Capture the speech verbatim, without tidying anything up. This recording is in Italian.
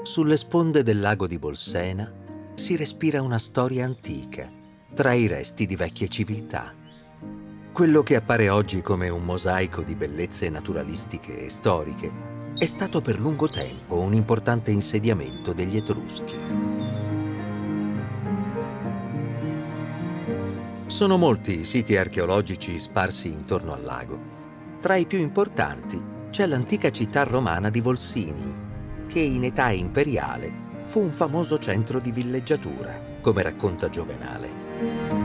Sulle sponde del lago di Bolsena si respira una storia antica, tra i resti di vecchie civiltà. Quello che appare oggi come un mosaico di bellezze naturalistiche e storiche è stato per lungo tempo un importante insediamento degli Etruschi. Sono molti i siti archeologici sparsi intorno al lago. Tra i più importanti c'è l'antica città romana di Volsini, che in età imperiale fu un famoso centro di villeggiatura, come racconta Giovenale.